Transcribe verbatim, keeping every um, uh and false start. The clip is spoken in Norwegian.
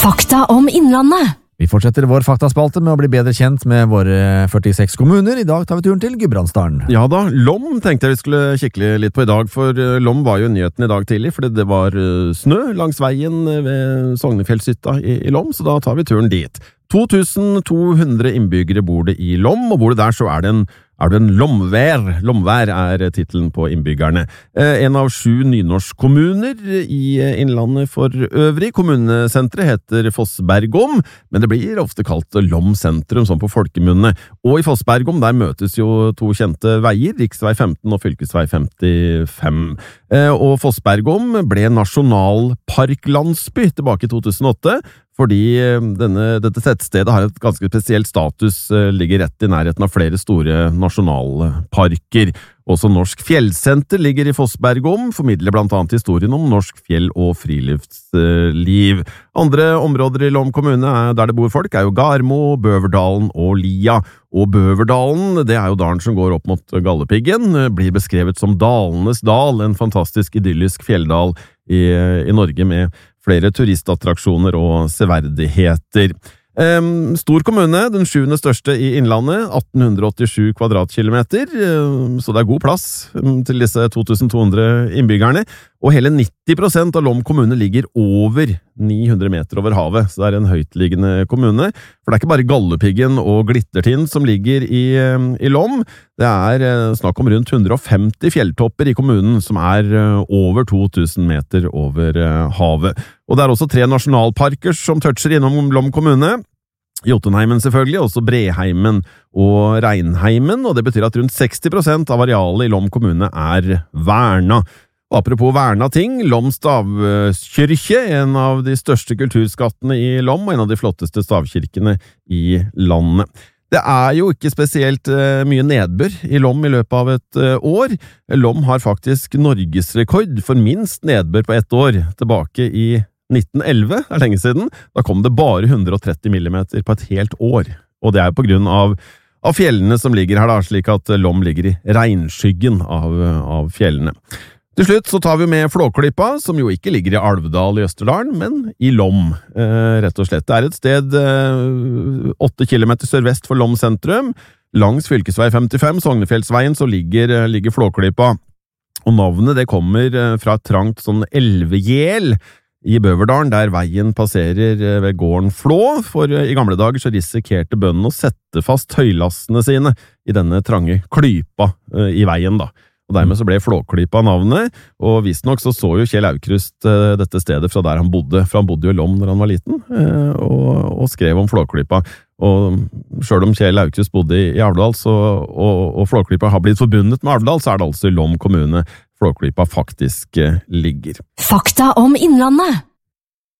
Fakta om Innlandet. Vi fortsetter vår faktaspalte med å bli bedre kjent med våre førtiseks kommuner. I dag tar vi turen til Gudbrandsdalen. Ja da, Lom tenkte jeg vi skulle kikke litt på i dag, for Lom var jo nyheten i dag tidlig, fordi det var snø langs veien ved Sognefjellshytta i, i Lom, så da tar vi turen dit. to tusen to hundre innbyggere bor det i Lom, og bor det der så er det en Er det en lomvær? Lomvær er titlen på innbyggerne. Eh, en av sju nynorskkommuner i Innlandet for øvrig. Kommunesentret heter Fossbergom, men det blir ofte kalt Lom sentrum, sånn på folkemunne. Og i Fossbergom der møtes jo to kjente veier, riksvei femten og fylkesvei femtifem. Eh, og Fossbergom ble nasjonalparklandsby tilbake i to tusen og åtte, fordi denne, dette tettstedet har et ganske spesielt status, ligger rett i nærheten av flere store nasjonalparker. Også Norsk Fjellsenter ligger i Fossbergom, formidler blant annet historien om norsk fjell- og friluftsliv. Andre områder i Lom kommune er, der det bor folk er jo Garmo, Bøverdalen og Lia. Og Bøverdalen, det er jo dalen som går opp mot Galdhøpiggen, blir beskrevet som Dalenes dal, en fantastisk idyllisk fjelldal i, i Norge med flere turistattraksjoner og severdigheter. Um, stor kommune, den sjuende største i Innlandet, atten åttisju kvadratkilometer, um, så det er god plass um, til disse to tusen to hundre innbyggerne, og hele nitti prosent av Lom kommune ligger over ni hundre meter over havet, så det er en høytliggende kommune, for det er ikke bare Galdhøpiggen og Glittertind som ligger i, um, i Lom, det er uh, snakk om rundt hundre og femti fjelltopper i kommunen som er uh, over to tusen meter over uh, havet. Og det er også tre nasjonalparker som toucher innom Lom kommune. Jotunheimen selvfølgelig, også Breheimen og Reinheimen, og det betyr at rundt seksti prosent av arealet i Lom kommune er verna. Og apropos verna ting, Lom stavkirke, en av de største kulturskattene i Lom, og en av de flotteste stavkirkene i landet. Det er jo ikke spesielt uh, mye nedbør i Lom i løpet av et uh, år. Lom har faktisk norgesrekord for minst nedbør på ett år, tilbake i nitten elleve, det er lenge siden. Da kom det bare hundre og tretti millimeter på et helt år. Og det er jo på grunn av, av fjellene som ligger her da, slik at Lom ligger i regnskyggen av, av fjellene. Til slutt så tar vi med Flåklypa, som jo ikke ligger i Alvdal i Østerdalen, men i Lom, eh, rett og slett. Det er et sted eh, åtte kilometer sørvest for Lom sentrum. Langs fylkesvei femtifem, Sognefjellsveien, så ligger, ligger Flåklypa. Og navnet det kommer fra et trangt sånn elvegjel i Bøverdalen, der veien passerer ved gården Flå, for i gamle dager så risikerte bøndene å sette fast høylastene sine i denne trange klypa i veien da. Og dermed så ble Flåklypa navnet, og visstnok så så jo Kjell Aukrust dette stedet fra der han bodde, for han bodde jo i Lom når han var liten, og, og skrev om Flåklypa. Og selv om Kjell Aukrust bodde i, i Alvdal, så, og, og Flåklypa har blitt forbundet med Alvdal, så er det altså i Lom kommune Flåklypa faktisk ligger. Fakta om Innlandet.